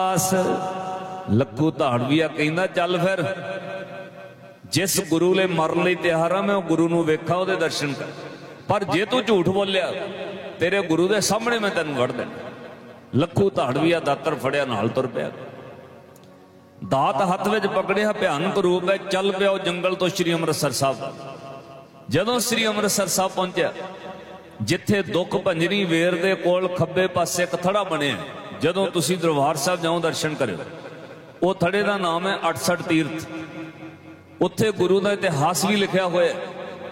लखू धाड़विया कहंदा चल फिर जिस गुरु ले मरन लई तैयार हां मैं गुरु नूं वेखां उहदे दर्शन कर, पर जे तू झूठ बोलिया तेरे गुरु दे सामने मैं तैनूं वड़ देना। लखू धाड़विया दातर फड़िया नाल तुर पिया, दात हत्थ विच पकड़िया, भयानक रूप है, चल पिया जंगल तो श्री अमृतसर साहब। जदों श्री अमृतसर साहब पहुंचा जिथे दुख भंजनी वेर दे कोल खब्बे पासे एक थड़ा बनिया, जदों तुसी दरबार साहब जाओ दर्शन करो, वो थड़े का नाम है 68 तीर्थ। उत्थे गुरु का इतिहास भी लिखा हुआ है।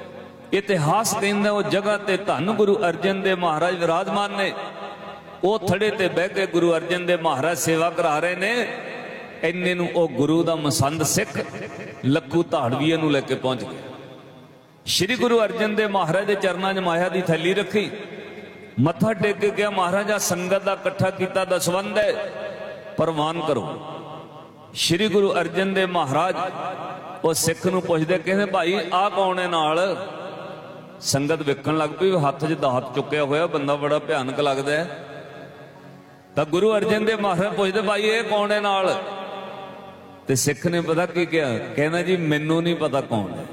इतिहास कहता वो जगह ते धन गुरु अर्जन देव महाराज विराजमान ने, वो थड़े ते बह के गुरु अर्जन देव महाराज सेवा करा रहे ने। इन्ने नूं ओ गुरु का मसंद सिख लखू धाड़विया नूं लेके पहुंच गया। श्री गुरु अर्जन देव महाराज के चरणों च माया की थैली रखी, मत्था टेक के गया, महाराजा संगत का इकट्ठा किया दसवंध है, प्रवान करो। श्री गुरु अर्जन देव महाराज वो सिख नूं पुछदे, कहंदे भाई आ कौन है नाल? संगत वेखण लग पई, हत्थ 'च दात चुक्या होया, बंदा बड़ा भयानक लगदा है। तां गुरु अर्जन देव महाराज पुछदे भाई ये कौन है नाल? ते सिख ने पता की कहा, कहना जी मैनू नहीं पता कौन है,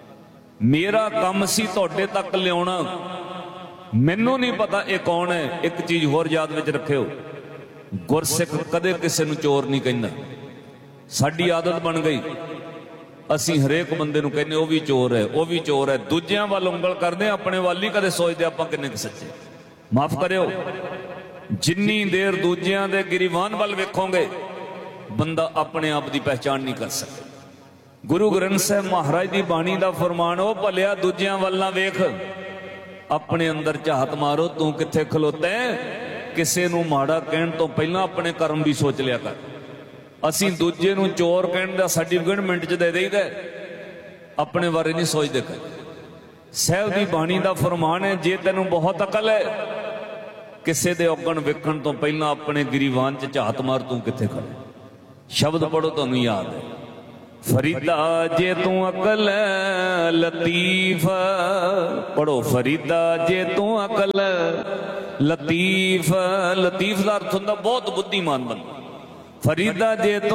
मेरा काम सी तुहाडे तक लियाउणा, मैनू नहीं पता ये कौन है। एक चीज होर याद विच रखियो, गुरसिख कदे किसी नूं चोर नहीं कहंदा। साडी आदत बन गई, असीं हरेक बंदे नूं कहने वो भी चोर है, वो भी चोर है, दूजियां वाल उंगल करदे, अपने वाल ही कदे सोचदे आपां किन्ने क सच्चे। माफ करियो, जिन्नी देर दूजियां दे गिरीवान वाल वेखोगे बंदा अपने आप की पहचान नहीं कर सकता। गुरु ग्रंथ साहिब महाराज की बाणी का फरमान, हो भलिया दूजियां वाल ना वेख, अपने अंदर झात मारो, तू किथे खलोता है। किसी नूं माड़ा कहण तो पहला अपने कर्म भी सोच लिया कर। असीं दूजे नूं चोर कहण दा सर्टिफिकेट मिंट च दे देईदा, अपने बारे नहीं सोचदे कर। साहिब की बाणी का फरमान है, जे तैनूं बहुत अकल है, किसी दे औगण वेखण तो पहला अपने गिरीवान च झात मार, तू किथे खड़ा। शब्द पढ़ो तुहानूं याद है, फरीदा जे तू अकल लतीफ, पढ़ो फरीदा जे तू अकल लतीफ। लतीफ का अर्थ होंदा बहुत बुद्धिमान बंदा। फरीदा जे तू